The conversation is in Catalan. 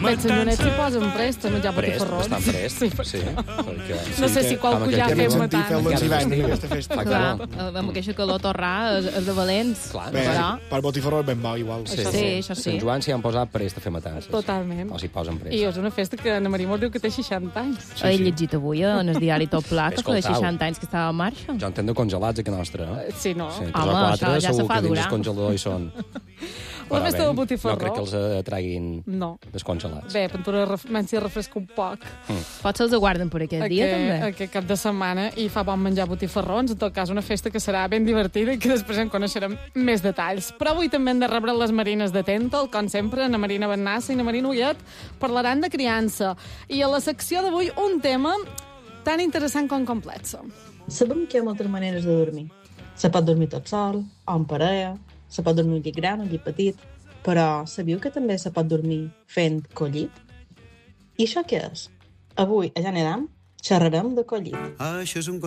veig Sant Joanet s'hi posa en prest, a menjar botifarrons. Bastant prest, sí. No sé si qualcú ja ha fet matant. Fer-los divendres, aquesta festa. Clar, amb aquesta calor torrà és de valents. Bé, per botifarró és ben bo, igual. Sí, això sí. Sant Joan s'hi han posat prest a fer matances. Totalment. O s'hi posen prest. I és una festa que Anna Maria mos diu que té 60 anys. He llegit avui en el diari Tot Pla que fa 60 anys que estava en marxa. Jo entenc de congelats, que nostra, eh? Sí, no? Sí, home, això ja se fa durar. Segur que dins el congelador hi són. La festa del botifarró. No crec que els treguin descongelats. Bé, Ventura menys si refresca un poc. Potser els aguarden per aquest dia, també. Aquest cap de setmana i fa bon menjar botifarrons. En tot cas, una festa que serà ben divertida i que després en coneixerem més detalls. Però avui també hem de rebre les marines de Tental, com sempre, Ana Marina Bennassa i Ana Marina Ullet parlaran de criança. I a la secció d'avui un tema tan interessant com complex. Sabem que hi ha moltes maneres de dormir. Se pot dormir tot sol, o en parella, se pot dormir un llit gran, un llit petit, però sabíeu que també se pot dormir fent collit? I això què és? Avui, a Ja n'edam, xerrarem de collit. Això és un